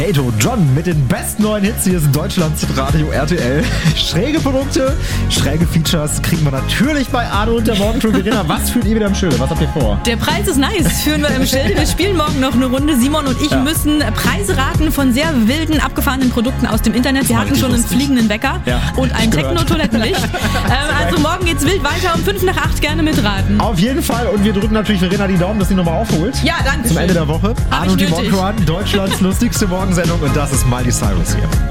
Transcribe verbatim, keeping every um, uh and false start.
Kato, John mit den besten neuen Hits. Hier ist Deutschlands Radio R T L. Schräge Produkte, schräge Features kriegen wir natürlich bei Arno und der Morgenshow. Verena, was führt ihr wieder im Schilde? Was habt ihr vor? Der Preis ist nice, führen wir im Schilde. Wir spielen morgen noch eine Runde. Simon und ich ja. müssen Preise raten von sehr wilden, abgefahrenen Produkten aus dem Internet. Wir hatten schon lustig. einen fliegenden Wecker ja, und ein Techno-Toilettenlicht. ähm, also morgen geht's wild weiter. Um fünf nach acht gerne mitraten. Auf jeden Fall. Und wir drücken natürlich Verena die Daumen, dass sie nochmal aufholt. Ja, danke Zum schön. Ende der Woche. Arno und die Morgenshow, Deutschlands lustigste Morgensendung. Und das ist Miley Cyrus hier.